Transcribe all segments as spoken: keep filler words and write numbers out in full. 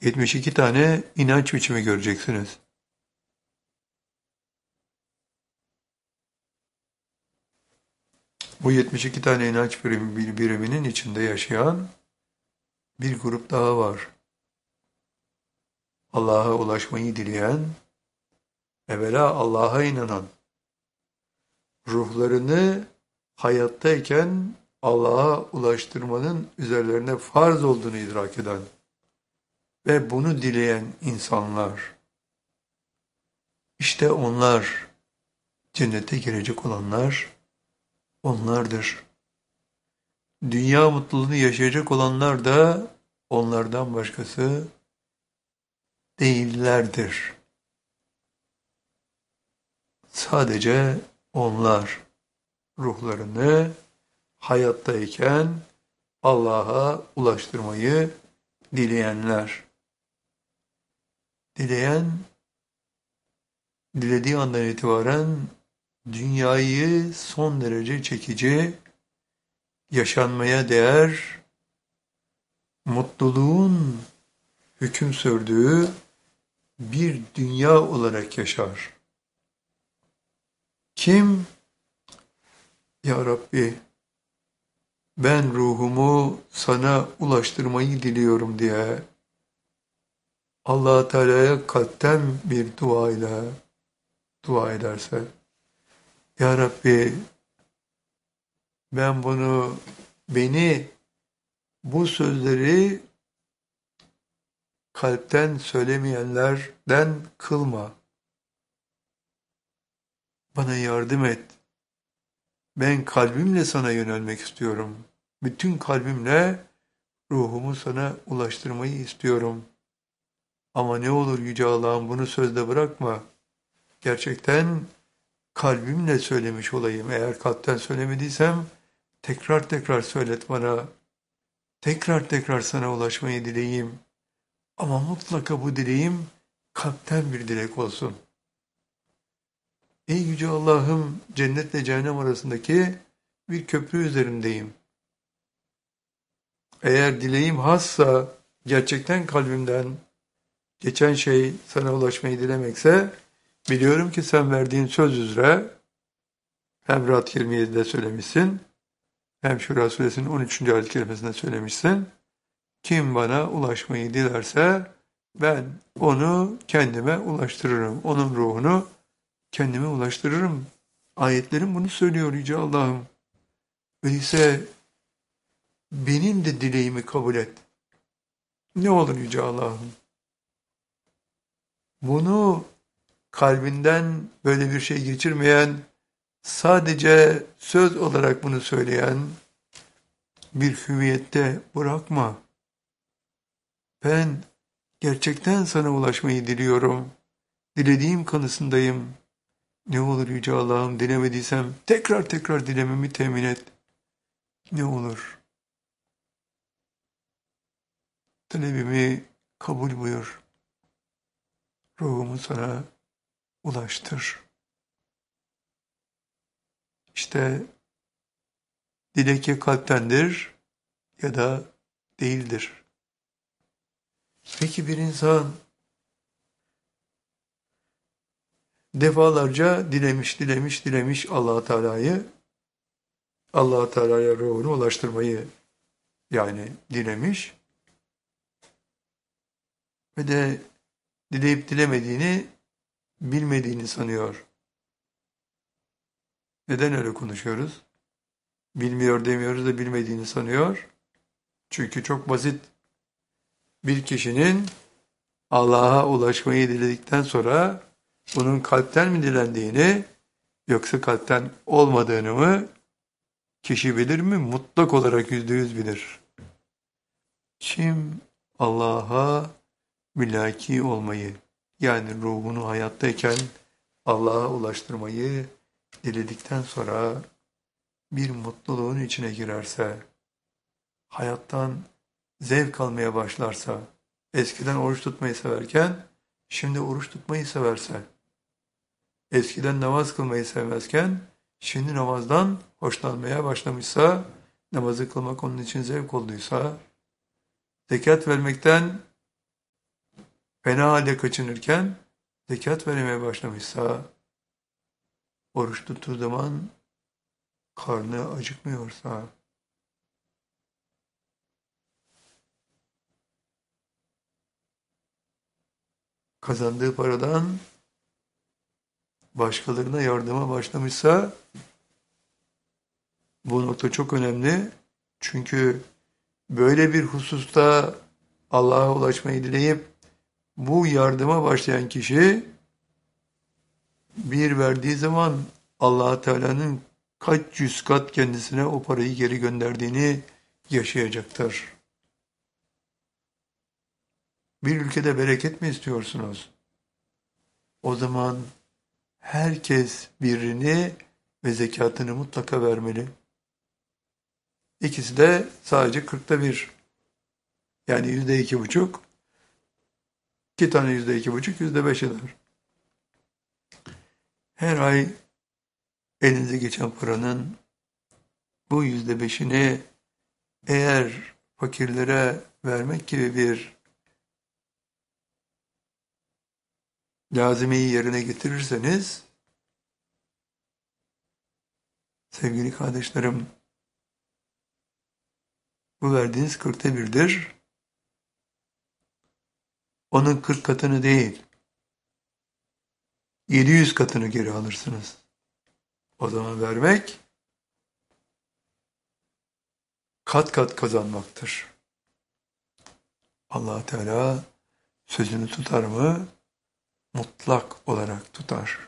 yetmiş iki tane inanç biçimi göreceksiniz. Bu yetmiş iki tane inanç birimi- bir biriminin içinde yaşayan bir grup daha var. Allah'a ulaşmayı dileyen, evvela Allah'a inanan, ruhlarını hayattayken Allah'a ulaştırmanın üzerlerine farz olduğunu idrak eden ve bunu dileyen insanlar. İşte onlar, cennete girecek olanlar onlardır. Dünya mutluluğunu yaşayacak olanlar da onlardan başkası değillerdir. Sadece onlar ruhlarını hayattayken Allah'a ulaştırmayı dileyenler. Dileyen, dilediği andan itibaren dünyayı son derece çekici, yaşanmaya değer, mutluluğun hüküm sürdüğü bir dünya olarak yaşar. Kim, Ya Rabbi, ben ruhumu sana ulaştırmayı diliyorum diye Allah Teala'ya kalpten bir duayla dua ederse, Ya Rabbi, ben bunu, beni bu sözleri kalpten söylemeyenlerden kılma. Bana yardım et. Ben kalbimle sana yönelmek istiyorum. Bütün kalbimle ruhumu sana ulaştırmayı istiyorum. Ama ne olur Yüce Allah'ım bunu sözde bırakma. Gerçekten kalbimle söylemiş olayım. Eğer kalpten söylemediysem tekrar tekrar söylet bana. Tekrar tekrar sana ulaşmayı dileyeyim. Ama mutlaka bu dileğim kalpten bir dilek olsun. Ey Yüce Allah'ım, cennetle cehennem arasındaki bir köprü üzerindeyim. Eğer dileğim hassa, gerçekten kalbimden geçen şey sana ulaşmayı dilemekse, biliyorum ki sen verdiğin söz üzere hem Ra'd yirmi yedide söylemişsin, hem Şura suresinin on üçüncü ayet kerimesinde söylemişsin. Kim bana ulaşmayı dilerse ben onu kendime ulaştırırım. Onun ruhunu kendime ulaştırırım. Ayetlerim bunu söylüyor Yüce Allah'ım. Öyleyse benim de dileğimi kabul et. Ne olur Yüce Allah'ım. Bunu kalbinden böyle bir şey geçirmeyen, sadece söz olarak bunu söyleyen bir hüviyette bırakma. Ben gerçekten sana ulaşmayı diliyorum. Dilediğim kanısındayım. Ne olur Yüce Allah'ım, dilemediysem tekrar tekrar dilememi temin et. Ne olur. Talebimi kabul buyur. Ruhumu sana ulaştır. İşte dilek ya kalptendir ya da değildir. Peki bir insan defalarca dilemiş, dilemiş, dilemiş Allah Teala'yı, Allah Teala'ya ruhunu ulaştırmayı yani dilemiş ve de dileyip dilemediğini bilmediğini sanıyor. Neden öyle konuşuyoruz? Bilmiyor demiyoruz da bilmediğini sanıyor. Çünkü çok basit. Bir kişinin Allah'a ulaşmayı diledikten sonra bunun kalpten mi dilendiğini yoksa kalpten olmadığını mı kişi bilir mi? Mutlak olarak yüzde yüz bilir. Kim Allah'a mülaki olmayı, yani ruhunu hayattayken Allah'a ulaştırmayı diledikten sonra bir mutluluğun içine girerse, hayattan zevk almaya başlarsa, eskiden oruç tutmayı severken şimdi oruç tutmayı severse, eskiden namaz kılmayı sevmezken şimdi namazdan hoşlanmaya başlamışsa, namazı kılmak onun için zevk olduysa, zekat vermekten fena halde kaçınırken zekat vermeye başlamışsa, oruç tuttuğu zaman karnı acıkmıyorsa, kazandığı paradan başkalarına yardıma başlamışsa, bu nokta çok önemli. Çünkü böyle bir hususta Allah'a ulaşmayı dileyip bu yardıma başlayan kişi bir verdiği zaman Allah Teala'nın kaç yüz kat kendisine o parayı geri gönderdiğini yaşayacaktır. Bir ülkede bereket mi istiyorsunuz? O zaman herkes birini ve zekatını mutlaka vermeli. İkisi de sadece kırkta bir. Yani yüzde iki buçuk. İki tane yüzde iki buçuk, yüzde beş eder. Her ay elinize geçen paranın bu yüzde beşini eğer fakirlere vermek gibi bir lazimeyi yerine getirirseniz, sevgili kardeşlerim, bu verdiğiniz kırkta birdir. Onun kırk katını değil, yedi yüz katını geri alırsınız. O zaman vermek, kat kat kazanmaktır. Allah Teala sözünü tutar mı? Mutlak olarak tutar.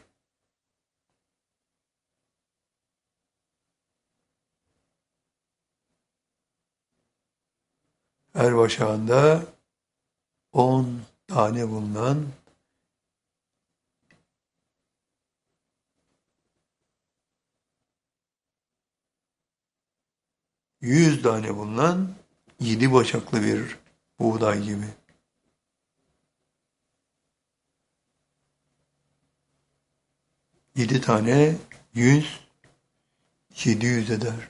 Her başağında on tane bulunan yüz tane bulunan yedi başaklı bir buğday gibi. Yedi tane yüz, yedi yüz eder.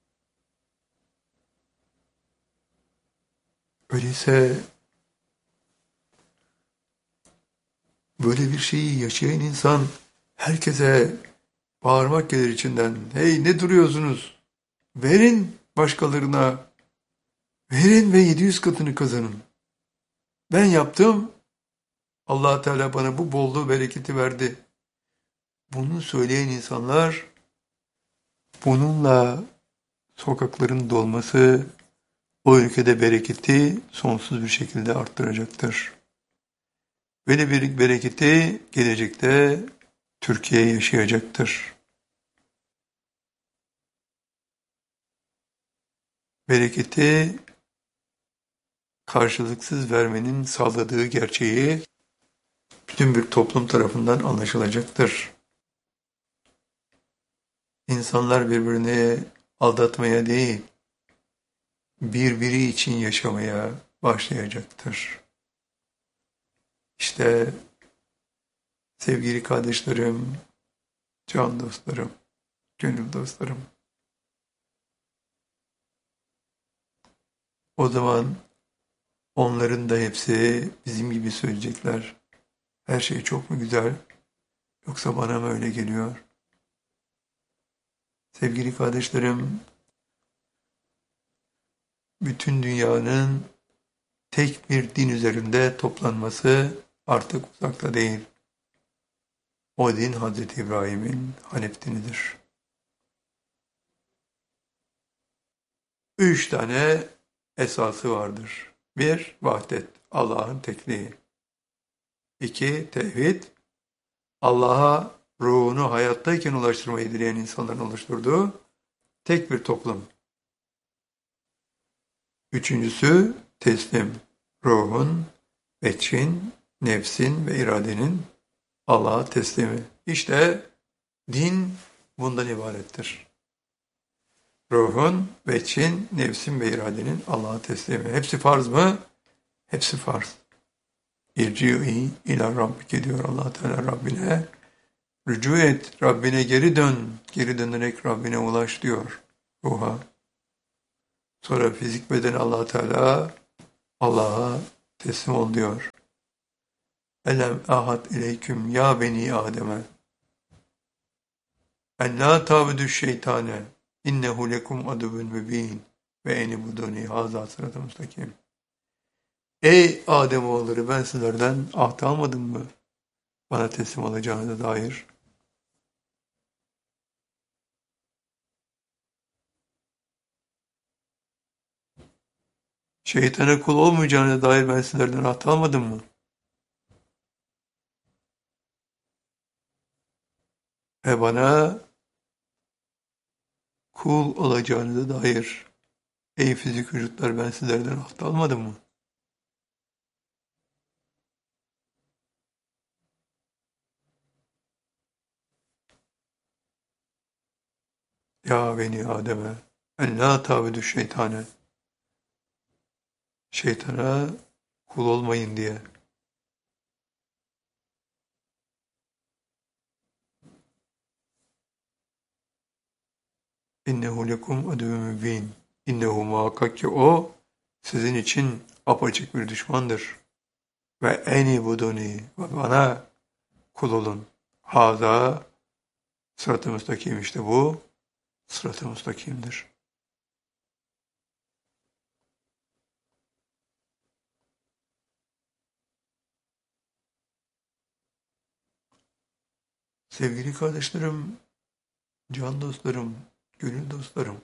Öyleyse böyle bir şeyi yaşayan insan herkese bağırmak gelir içinden. Hey, ne duruyorsunuz? Verin başkalarına. Verin ve yedi yüz katını kazanın. Ben yaptım. Allah Teala bana bu bolluğu, bereketi verdi. Bunu söyleyen insanlar bununla sokakların dolması o ülkede bereketi sonsuz bir şekilde arttıracaktır. Böyle bir bereketi gelecekte Türkiye yaşayacaktır. Bereketi karşılıksız vermenin sağladığı gerçeği bütün bir toplum tarafından anlaşılacaktır. İnsanlar birbirini aldatmaya değil, birbiri için yaşamaya başlayacaktır. İşte sevgili kardeşlerim, can dostlarım, gönül dostlarım, o zaman onların da hepsi bizim gibi söyleyecekler. Her şey çok mu güzel, yoksa bana mı öyle geliyor? Sevgili kardeşlerim, bütün dünyanın tek bir din üzerinde toplanması artık uzakta değil. O din Hazreti İbrahim'in Hanif dinidir. Üç tane esası vardır. Bir, vahdet, Allah'ın tekliği. İki, tevhid, Allah'a ruhunu hayattayken ulaştırmayı dileyen insanların oluşturduğu tek bir toplum. Üçüncüsü, teslim, ruhun, veçhin, nefsin ve iradenin Allah'a teslimi. İşte din bundan ibarettir. Ruhun, veçhin, nefsin ve iradenin Allah'a teslimi. Hepsi farz mı? Hepsi farz. İrci'i ila Rabbike diyor Allah Teala Rabbine. Rücu et, Rabbine geri dön. Geri dönerek Rabbine ulaş diyor ruha. Sonra fizik bedeni Allah Teala Allah'a teslim ol diyor. Elem ahad ileyküm ya beni Adem'e en la tabudu şeytane innehu lekum aduvun mübin ve enibuduni haza sıratı müstakim. Ey Ademoğulları, ben sizlerden ahd almadım mı bana teslim olacağına dair? Şeytana kul olmayacağına dair ben sizlerden ahd almadım mı? Ve bana kul olacağına dair ey fizik vücutlar, ben sizlerden ahd almadım mı? Ya beni Adem'e en la tabudu şeytane, şeytana kul olmayın diye. İnnehu lekum aduvun mübin. İnnehu, muhakkak ki o sizin için apaçık bir düşmandır. Ve eni buduni, ve bana kul olun. Haza sırat-ı müstakim, işte bu sırat-ı müstakimdir. Sevgili kardeşlerim, can dostlarım, gönül dostlarım,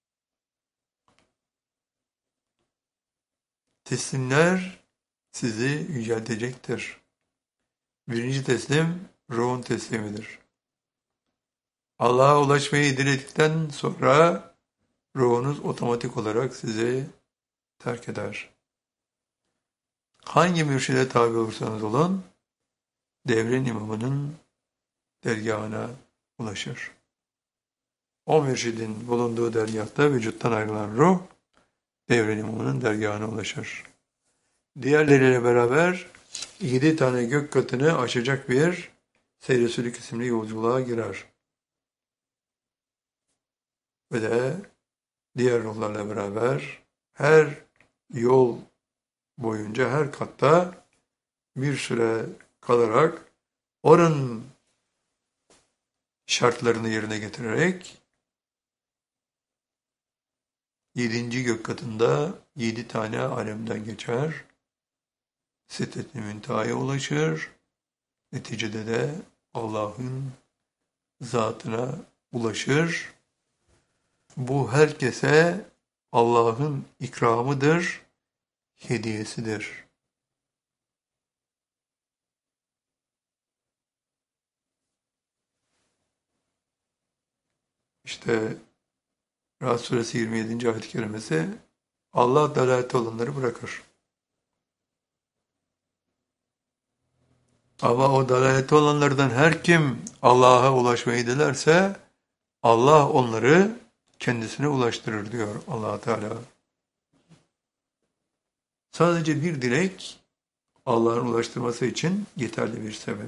teslimler sizi yüceltecektir. Birinci teslim ruhun teslimidir. Allah'a ulaşmayı diledikten sonra ruhunuz otomatik olarak sizi terk eder. Hangi mürşide tabi olursanız olun, devrin imamının dergâhına ulaşır. O mürşidin bulunduğu dergâhta vücuttan ayrılan ruh, devrin imamının dergâhına ulaşır. Diğerleriyle beraber yedi tane gök katını aşacak bir seyr-i sülük isimli yolculuğa girer. Ve de diğer ruhlarla beraber her yol boyunca her katta bir süre kalarak oranın şartlarını yerine getirerek yedinci gök katında yedi tane alemden geçer. Sidret-i Münteha'ya ulaşır. Neticede de Allah'ın zatına ulaşır. Bu herkese Allah'ın ikramıdır, hediyesidir. İşte Ra'd suresi yirmi yedinci ayet-i kerimesi, Allah dalalet olanları bırakır. Ama o dalalette olanlardan her kim Allah'a ulaşmayı dilerse Allah onları kendisine ulaştırır diyor Allah Teala. Sadece bir dilek Allah'ın ulaştırması için yeterli bir sebep.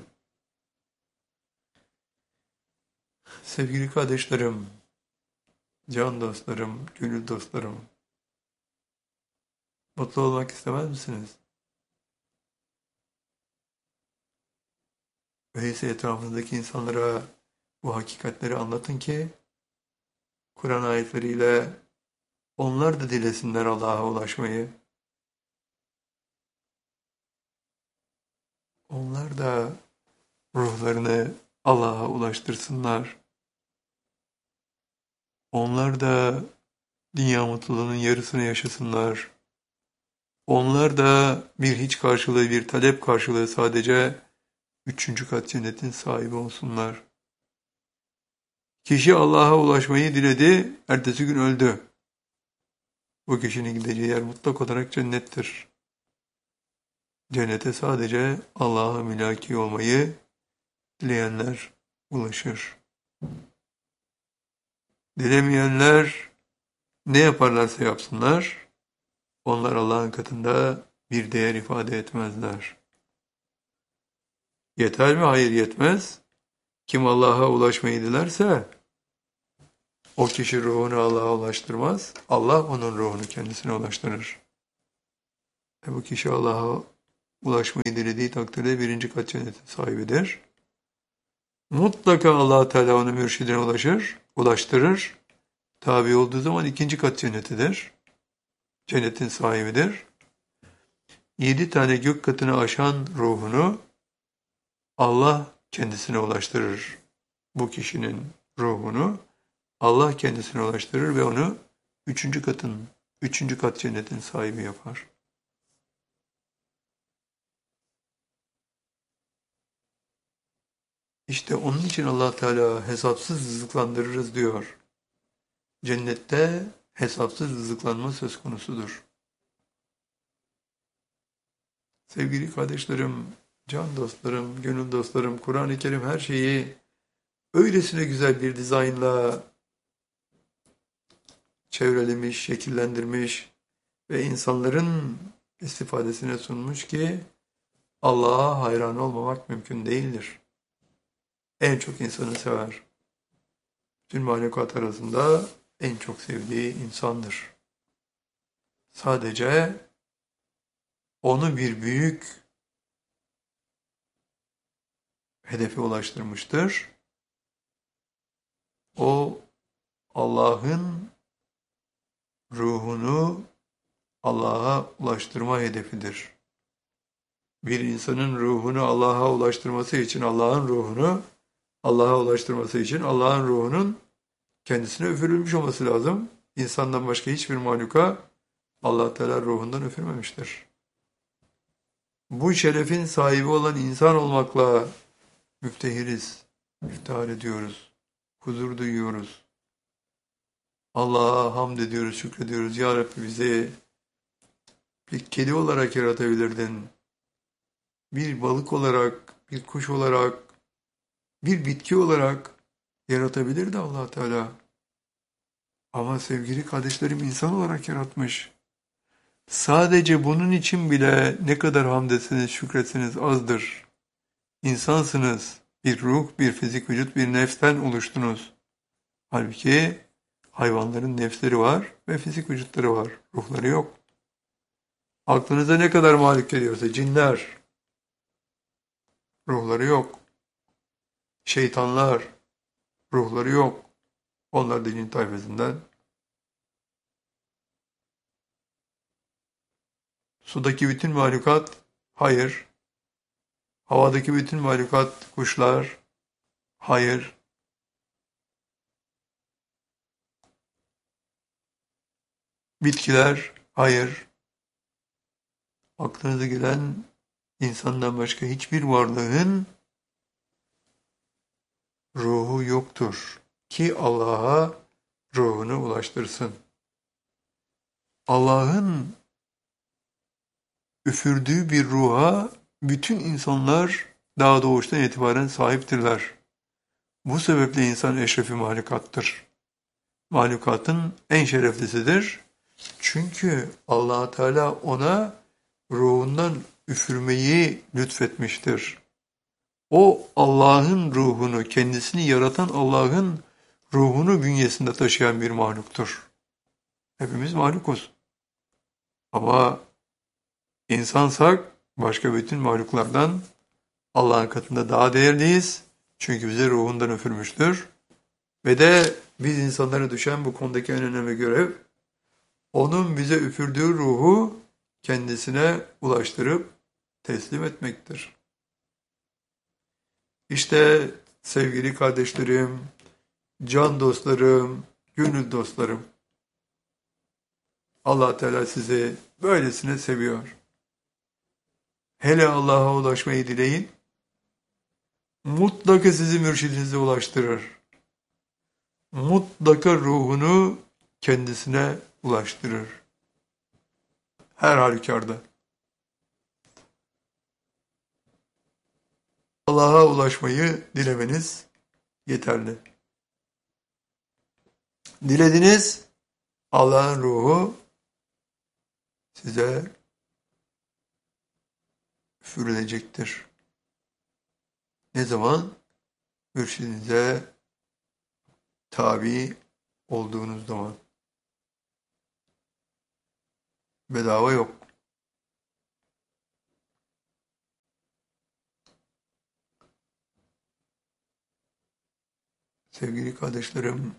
Sevgili kardeşlerim, can dostlarım, gönül dostlarım, mutlu olmak istemez misiniz? Öyleyse etrafınızdaki insanlara bu hakikatleri anlatın ki Kur'an ayetleriyle onlar da dilesinler Allah'a ulaşmayı. Onlar da ruhlarını Allah'a ulaştırsınlar. Onlar da dünya mutluluğunun yarısını yaşasınlar. Onlar da bir hiç karşılığı, bir talep karşılığı sadece üçüncü kat cennetin sahibi olsunlar. Kişi Allah'a ulaşmayı diledi, ertesi gün öldü. Bu kişinin gideceği yer mutlak olarak cennettir. Cennete sadece Allah'a mülaki olmayı dileyenler ulaşır. Dilemeyenler ne yaparlarsa yapsınlar, onlar Allah'ın katında bir değer ifade etmezler. Yeter mi? Hayır, yetmez. Kim Allah'a ulaşmayı dilerse, o kişi ruhunu Allah'a ulaştırmaz, Allah onun ruhunu kendisine ulaştırır. E bu kişi Allah'a ulaşmayı dilediği takdirde birinci kat cennetin sahibidir. Mutlaka Allah Teala onu mürşidine ulaşır, ulaştırır. Tabi olduğu zaman ikinci kat cennetidir. Cennetin sahibidir. Yedi tane gök katını aşan ruhunu Allah kendisine ulaştırır. Bu kişinin ruhunu Allah kendisine ulaştırır ve onu üçüncü katın, üçüncü kat cennetin sahibi yapar. İşte onun için Allah Teala hesapsız rızıklandırırız diyor. Cennette hesapsız rızıklanma söz konusudur. Sevgili kardeşlerim, can dostlarım, gönül dostlarım, Kur'an-ı Kerim her şeyi öylesine güzel bir dizaynla çevrelemiş, şekillendirmiş ve insanların istifadesine sunmuş ki Allah'a hayran olmamak mümkün değildir. En çok insanı sever. Tüm mahlukat arasında en çok sevdiği insandır. Sadece onu bir büyük hedefe ulaştırmıştır. O Allah'ın ruhunu Allah'a ulaştırma hedefidir. Bir insanın ruhunu Allah'a ulaştırması için Allah'ın ruhunu Allah'a ulaştırması için Allah'ın ruhunun kendisine üfürülmüş olması lazım. İnsandan başka hiçbir mahluka Allah Teala ruhundan üfürmemiştir. Bu şerefin sahibi olan insan olmakla müftehiriz, iftihar ediyoruz, huzur duyuyoruz. Allah'a hamd ediyoruz, şükrediyoruz. Ya Rabbi bizi bir kedi olarak yaratabilirdin. Bir balık olarak, bir kuş olarak, bir bitki olarak yaratabilirdi Allah Teala. Ama sevgili kardeşlerim insan olarak yaratmış. Sadece bunun için bile ne kadar hamd etseniz, şükretseniz azdır. İnsansınız. Bir ruh, bir fizik vücut, bir nefsten oluştunuz. Halbuki hayvanların nefsleri var ve fizik vücutları var. Ruhları yok. Aklınıza ne kadar malik geliyorsa cinler, ruhları yok. Şeytanlar, ruhları yok. Onlar da cin tayfasından. Sudaki bütün mahlukat, hayır. Havadaki bütün mahlukat, kuşlar, hayır. Bitkiler, hayır. Aklınıza gelen insandan başka hiçbir varlığın ruhu yoktur ki Allah'a ruhunu ulaştırsın. Allah'ın üfürdüğü bir ruha bütün insanlar daha doğuştan itibaren sahiptirler. Bu sebeple insan eşrefi mahlukattır. Mahlukatın en şereflisidir. Çünkü Allah Teala ona ruhundan üfürmeyi lütfetmiştir. O Allah'ın ruhunu, kendisini yaratan Allah'ın ruhunu bünyesinde taşıyan bir mahluktur. Hepimiz mahlukuz. Ama insansak başka bütün mahluklardan Allah'ın katında daha değerliyiz. Çünkü bize ruhundan üfürmüştür. Ve de biz insanlara düşen bu konudaki en önemli görev, onun bize üfürdüğü ruhu kendisine ulaştırıp teslim etmektir. İşte sevgili kardeşlerim, can dostlarım, gönül dostlarım, Allah Teala sizi böylesine seviyor. Hele Allah'a ulaşmayı dileyin, mutlaka sizi mürşidinize ulaştırır. Mutlaka ruhunu kendisine ulaştırır. Her halükarda. Allah'a ulaşmayı dilemeniz yeterli. Dilediniz, Allah'ın ruhu size üfürülecektir. Ne zaman? Mürşidinize tabi olduğunuz zaman. Bedava yok. Sevgili kardeşlerim,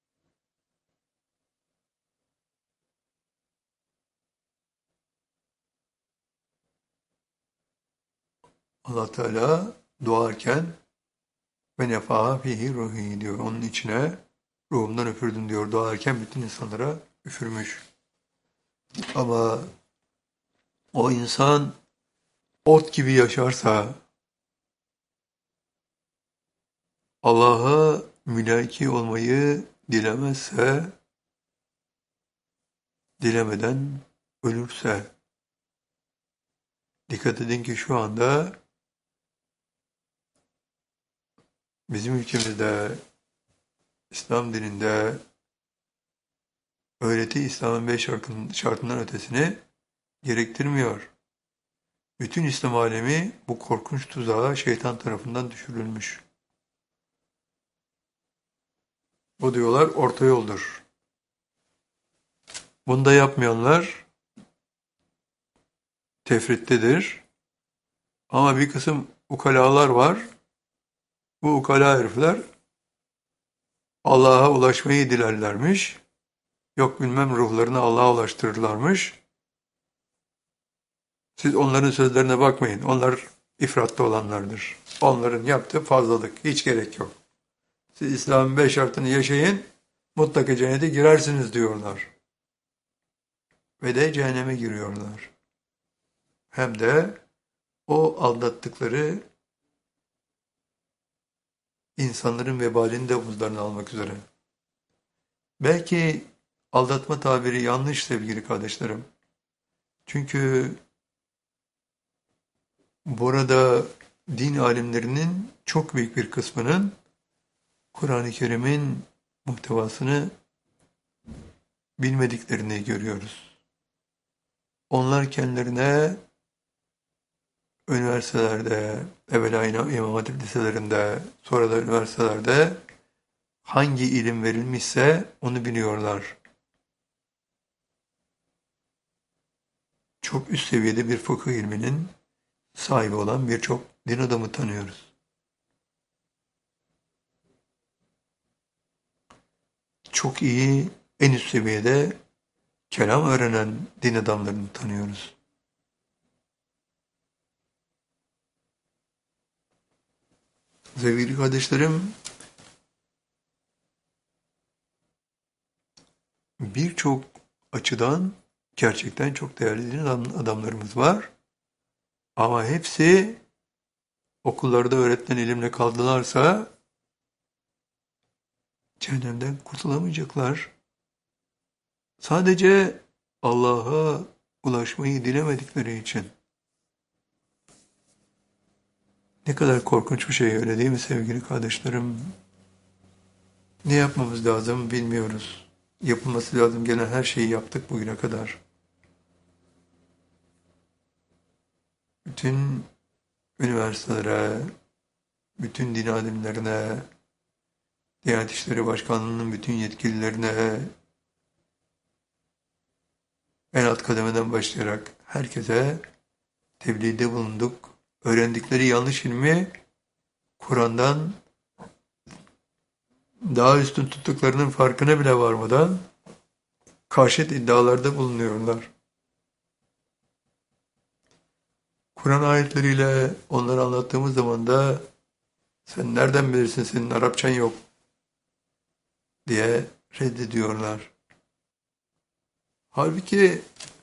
Allah Teala doğarken ve nefaha fihi ruhi diyor. Onun içine ruhumdan üfürdüm diyor. Doğarken bütün insanlara üfürmüş. Ama o insan ot gibi yaşarsa, Allah'a mülaki olmayı dilemezse, dilemeden ölürse, dikkat edin ki şu anda bizim ülkemizde, İslam dininde öğreti İslam'ın beş şartın- şartından ötesini gerektirmiyor. Bütün İslam alemi bu korkunç tuzağa şeytan tarafından düşürülmüş. Bu diyorlar orta yoldur. Bunu da yapmayanlar tefrittedir. Ama bir kısım ukalalar var. Bu ukala herifler Allah'a ulaşmayı dilerlermiş. Yok bilmem ruhlarını Allah'a ulaştırırlarmış. Siz onların sözlerine bakmayın. Onlar ifratta olanlardır. Onların yaptığı fazlalık. Hiç gerek yok. Siz İslam'ın beş şartını yaşayın, mutlaka cennete girersiniz diyorlar. Ve de cehenneme giriyorlar. Hem de o aldattıkları insanların vebalini de omuzlarına almak üzere. Belki aldatma tabiri yanlış sevgili kardeşlerim. Çünkü burada din alimlerinin çok büyük bir kısmının Kur'an-ı Kerim'in muhtevasını bilmediklerini görüyoruz. Onlar kendilerine üniversitelerde, evvela İmam Hatip liselerinde, sonra da üniversitelerde hangi ilim verilmişse onu biliyorlar. Çok üst seviyede bir fıkıh ilminin sahibi olan birçok din adamı tanıyoruz. Çok iyi, en üst seviyede kelam öğrenen din adamlarını tanıyoruz. Sevgili kardeşlerim, birçok açıdan gerçekten çok değerli din adamlarımız var. Ama hepsi okullarda öğretilen ilimle kaldılarsa cehennemden kurtulamayacaklar. Sadece Allah'a ulaşmayı dilemedikleri için. Ne kadar korkunç bir şey öyle değil mi sevgili kardeşlerim? Ne yapmamız lazım bilmiyoruz. Yapılması lazım gelen her şeyi yaptık bugüne kadar. Bütün üniversitelere, bütün din alimlerine, Diyanet İşleri Başkanlığı'nın bütün yetkililerine, en alt kademeden başlayarak herkese tebliğde bulunduk. Öğrendikleri yanlış ilmi Kur'an'dan daha üstün tuttuklarının farkına bile varmadan karşıt iddialarda bulunuyorlar. Kur'an ayetleriyle onları anlattığımız zaman da sen nereden bilirsin senin Arapçan yok diye reddediyorlar. Halbuki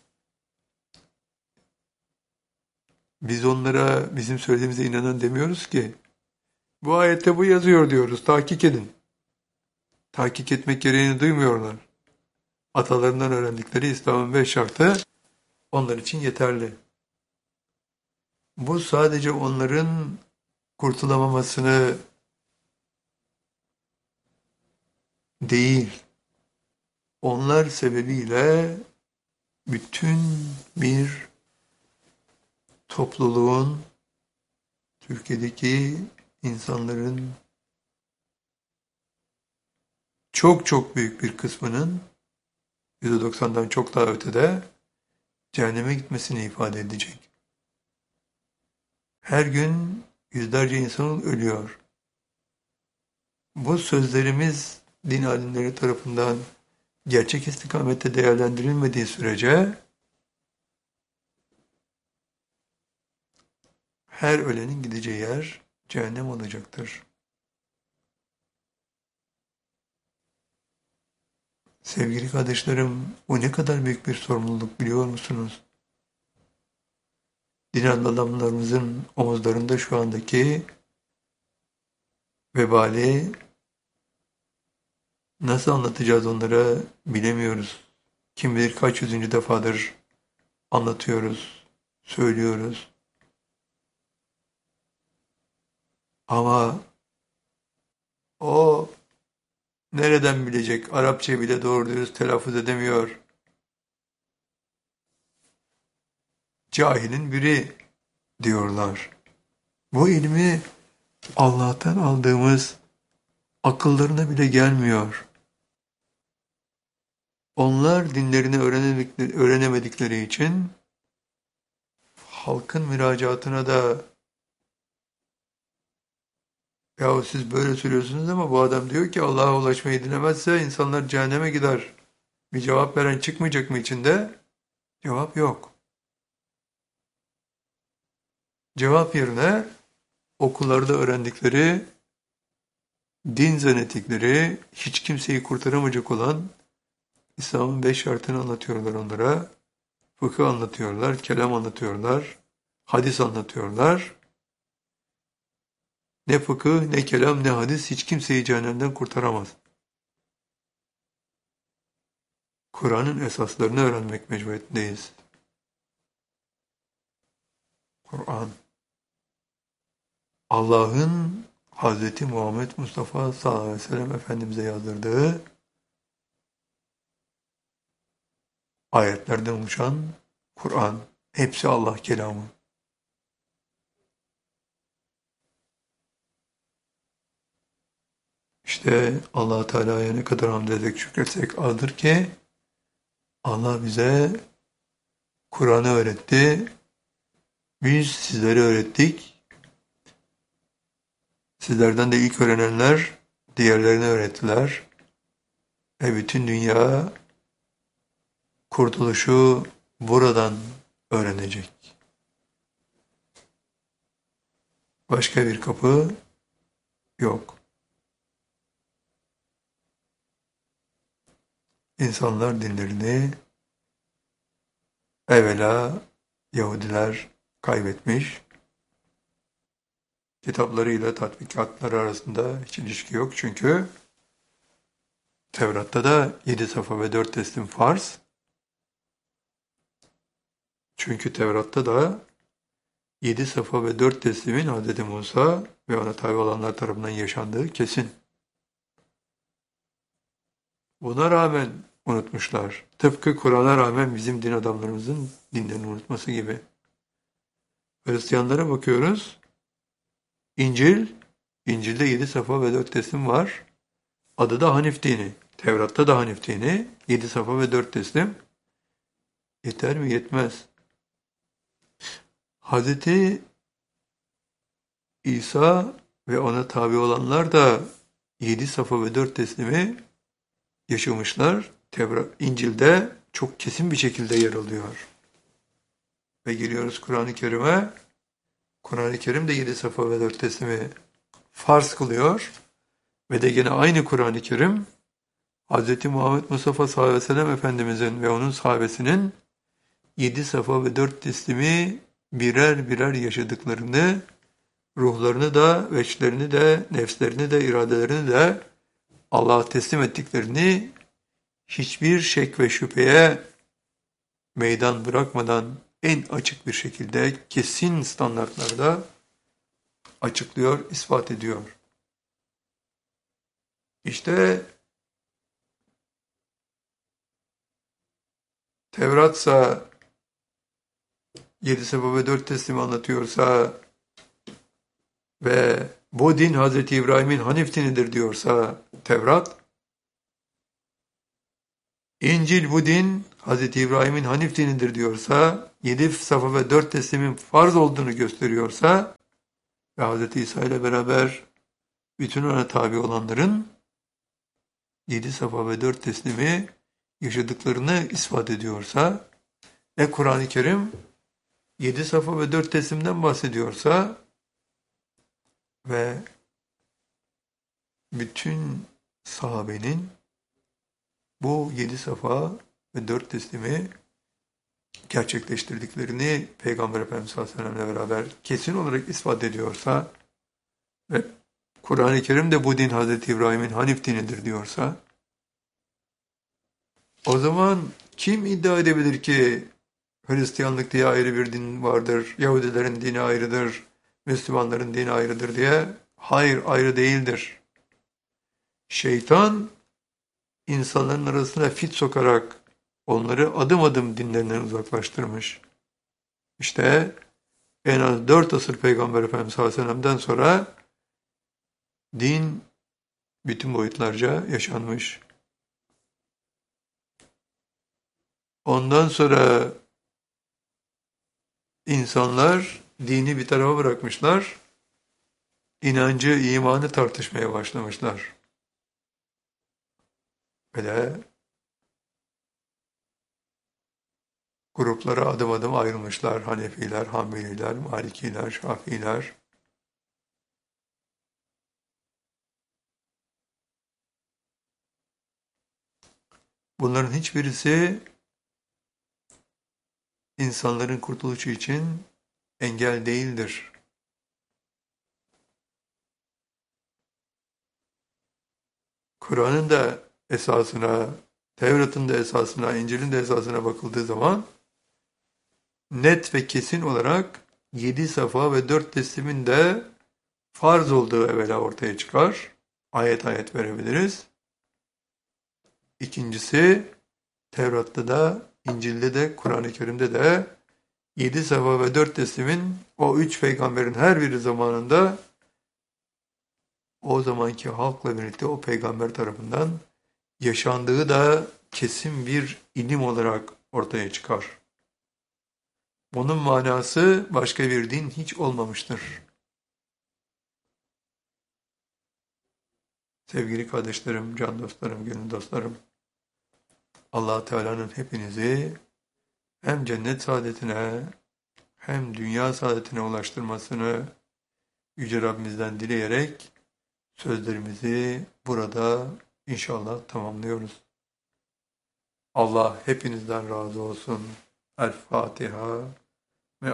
biz onlara bizim söylediğimize inanan demiyoruz ki. Bu ayette bu yazıyor diyoruz. Tahkik edin. Tahkik etmek gereğini duymuyorlar. Atalarından öğrendikleri İslam'ın beş şartı onlar için yeterli. Bu sadece onların kurtulamamasını değil, onlar sebebiyle bütün bir topluluğun, Türkiye'deki insanların çok çok büyük bir kısmının yüzde doksandan çok daha ötede cehenneme gitmesini ifade edecek. Her gün yüzlerce insan ölüyor. Bu sözlerimiz din alimleri tarafından gerçek istikamette değerlendirilmediği sürece her ölenin gideceği yer cehennem olacaktır. Sevgili kardeşlerim, bu ne kadar büyük bir sorumluluk biliyor musunuz? Din adamlarımızın omuzlarında şu andaki vebali nasıl anlatacağız onlara bilemiyoruz. Kim bilir kaç yüzüncü defadır anlatıyoruz, söylüyoruz. Ama o nereden bilecek? Arapça bile doğru dürüst telaffuz edemiyor. Cahilin biri diyorlar. Bu ilmi Allah'tan aldığımız akıllarına bile gelmiyor. Onlar dinlerini öğrenemedikleri için halkın müracaatına da yahu siz böyle söylüyorsunuz ama bu adam diyor ki Allah'a ulaşmayı dilemezse insanlar cehenneme gider. Bir cevap veren çıkmayacak mı içinde? Cevap yok. Cevap yerine okullarda öğrendikleri, din zannettikleri, hiç kimseyi kurtaramayacak olan İslam'ın beş şartını anlatıyorlar onlara. Fıkıh anlatıyorlar, kelam anlatıyorlar, hadis anlatıyorlar. Ne fıkıh, ne kelam, ne hadis hiç kimseyi cehennemden kurtaramaz. Kur'an'ın esaslarını öğrenmek mecburiyetindeyiz. Kur'an, Allah'ın Hazreti Muhammed Mustafa sallallahu aleyhi ve sellem Efendimiz'e yazdırdığı ayetlerden oluşan Kur'an, hepsi Allah kelamı. İşte Allah Teala'ya ne kadar hamd ederek şükretsek azdır ki Allah bize Kur'an'ı öğretti. Biz sizlere öğrettik. Sizlerden de ilk öğrenenler diğerlerine öğrettiler. Ve bütün dünya kurtuluşu buradan öğrenecek. Başka bir kapı yok. İnsanlar dinlerini evvela Yahudiler kaybetmiş. Kitaplarıyla tatbikatları arasında hiç ilişki yok. Çünkü Tevrat'ta da yedi safa ve dört teslim farz. Çünkü Tevrat'ta da yedi safa ve dört teslimin Hz. Musa ve ona tabi olanlar tarafından yaşandığı kesin. Buna rağmen unutmuşlar. Tıpkı Kur'an'a rağmen bizim din adamlarımızın dinlerini unutması gibi. Hristiyanlara bakıyoruz. İncil, İncil'de yedi safa ve dört teslim var. Adı da Hanif dini. Tevrat'ta da Hanif dini. Yedi safa ve dört teslim. Yeter mi? Yetmez. Hazreti İsa ve ona tabi olanlar da yedi safa ve dört teslimi yaşamışlar. Tevrat, İncil'de çok kesin bir şekilde yer alıyor. Ve giriyoruz Kur'an-ı Kerim'e. Kur'an-ı Kerim de yedi safa ve dört teslimi farz kılıyor. Ve de yine aynı Kur'an-ı Kerim Hz. Muhammed Mustafa sallallahu aleyhi ve sellem Efendimizin ve onun sahabesinin yedi safa ve dört teslimi birer birer yaşadıklarını, ruhlarını da, veçlerini de, nefslerini de, iradelerini de Allah'a teslim ettiklerini hiçbir şek ve şüpheye meydan bırakmadan en açık bir şekilde kesin standartlarda açıklıyor, ispat ediyor. İşte Tevratsa yedi safa ve dört teslimi anlatıyorsa ve bu din Hz. İbrahim'in Hanif dinidir diyorsa Tevrat, İncil bu din Hz. İbrahim'in Hanif dinidir diyorsa, yedi safa ve dört teslimin farz olduğunu gösteriyorsa ve Hz. İsa ile beraber bütün ona tabi olanların yedi safa ve dört teslimi yaşadıklarını ispat ediyorsa ve Kur'an-ı Kerim yedi safa ve dört teslimden bahsediyorsa ve bütün sahabenin bu yedi safa ve dört teslimi gerçekleştirdiklerini Peygamber Efendimiz sallallahu aleyhi ve sellem'le beraber kesin olarak ispat ediyorsa ve Kur'an-ı Kerim de bu din Hazreti İbrahim'in Hanif dinidir diyorsa, o zaman kim iddia edebilir ki Hristiyanlık diye ayrı bir din vardır, Yahudilerin dini ayrıdır, Müslümanların dini ayrıdır diye? Hayır, ayrı değildir. Şeytan insanların arasına fit sokarak onları adım adım dinlerinden uzaklaştırmış. İşte en az dört asır Peygamber Efendimiz sallallahu aleyhi ve sellem'den sonra din bütün boyutlarca yaşanmış. Ondan sonra insanlar dini bir tarafa bırakmışlar, inancı, imanı tartışmaya başlamışlar. Böyle gruplara adım adım ayrılmışlar. Hanefiler, Hanbeliler, Malikiler, Şafiiler. Bunların hiçbirisi insanların kurtuluşu için engel değildir. Kur'an'ın da esasına, Tevrat'ın da esasına, İncil'in de esasına bakıldığı zaman net ve kesin olarak yedi safa ve dört teslimin de farz olduğu evvela ortaya çıkar. Ayet ayet verebiliriz. İkincisi, Tevrat'ta da, İncil'de de, Kur'an-ı Kerim'de de yedi safa ve dört teslimin o üç peygamberin her biri zamanında o zamanki halkla birlikte o peygamber tarafından yaşandığı da kesin bir ilim olarak ortaya çıkar. Bunun manası başka bir din hiç olmamıştır. Sevgili kardeşlerim, can dostlarım, gönül dostlarım, Allah Teala'nın hepinizi hem cennet saadetine hem dünya saadetine ulaştırmasını Yüce Rabbimizden dileyerek sözlerimizi burada inşallah tamamlıyoruz. Allah hepinizden razı olsun. El Fatiha.